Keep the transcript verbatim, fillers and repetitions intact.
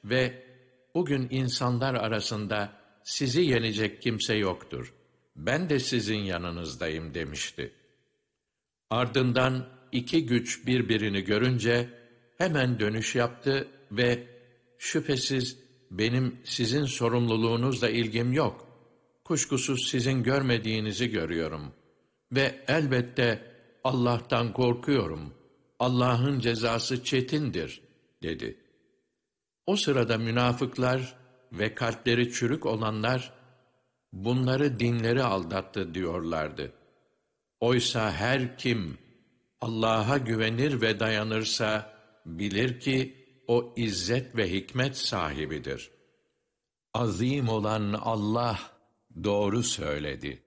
ve bugün insanlar arasında sizi yenecek kimse yoktur. Ben de sizin yanınızdayım demişti. Ardından iki güç birbirini görünce hemen dönüş yaptı ve şüphesiz benim sizin sorumluluğunuzla ilgim yok. Kuşkusuz sizin görmediğinizi görüyorum ve elbette Allah'tan korkuyorum. Allah'ın cezası çetindir, dedi. O sırada münafıklar ve kalpleri çürük olanlar, bunları dinleri aldattı diyorlardı. Oysa her kim Allah'a güvenir ve dayanırsa, bilir ki o izzet ve hikmet sahibidir. Azim olan Allah doğru söyledi.